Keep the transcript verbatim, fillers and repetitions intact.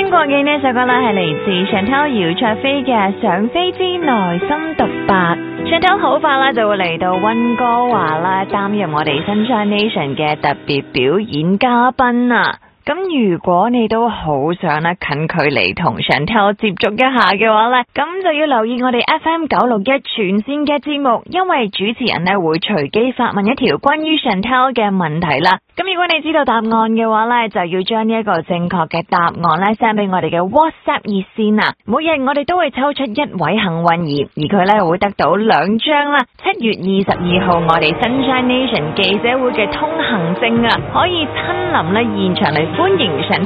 聽過嘅呢首歌呢係嚟自 Chantel 姚焯菲嘅《想飛之內心獨白》。Chantel 好快啦就會嚟到溫哥華啦，擔任我哋 Sunshine Nation 嘅特別表演嘉賓啊！咁如果你都好想咧近距離同 Chantel 接觸一下嘅話呢，咁就要留意我哋 F M 九六一全線嘅節目，因為主持人呢會隨機發問一條關於 Chantel 嘅問題啦。咁如果你知道答案嘅話呢，就要將呢一個正確嘅答案呢 send 俾我哋嘅 WhatsApp 熱線啊。每日我哋都會抽出一位幸運兒，而佢呢會得到兩張啦七月二十二號我哋 Sunshine Nation 記者會嘅通行證啊，可以親臨呢現場嚟歡迎 Chantel